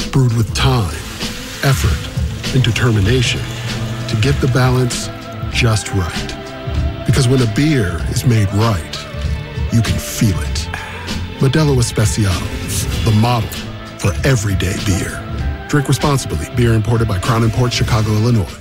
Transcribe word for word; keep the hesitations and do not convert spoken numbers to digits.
brewed with time, effort, and determination to get the balance just right. Because when a beer is made right, you can feel it. Modelo Especial, the model for everyday beer. Drink responsibly. Beer imported by Crown Imports, Chicago, Illinois.